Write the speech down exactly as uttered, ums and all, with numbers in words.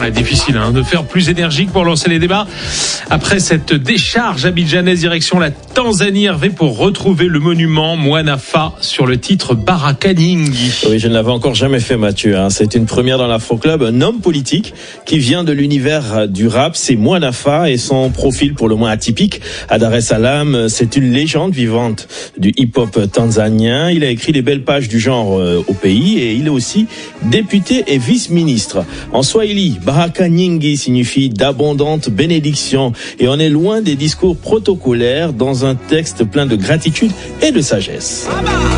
Ouais, difficile hein, de faire plus énergique pour lancer les débats. Après cette décharge abidjanaise direction la Tanzanie, Hervé, pour retrouver le monument Moine Affa sur le titre Baraka Nyingi. Oui, je ne l'avais encore jamais fait, Mathieu. Hein. C'est une première dans l'Afro Club. Un homme politique qui vient de l'univers du rap, c'est Moine Affa, et son profil pour le moins atypique. À Dar es Salaam, c'est une légende vivante du hip-hop tanzanien. Il a écrit des belles pages du genre euh, au pays, et il est aussi député et vice-ministre. En Swahili, Baraka Nyingi signifie d'abondante bénédiction, et on est loin des discours protocolaires dans un texte plein de gratitude et de sagesse.